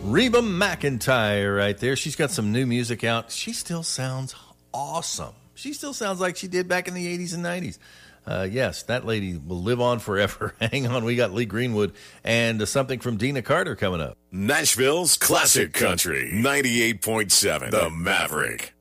Reba McEntire right there. She's got some new music out. She still sounds awesome. She still sounds like she did back in the 80s and 90s. Yes, that lady will live on forever. Hang on, we got Lee Greenwood and something from Dina Carter coming up. Nashville's Classic Country, 98.7, The Maverick.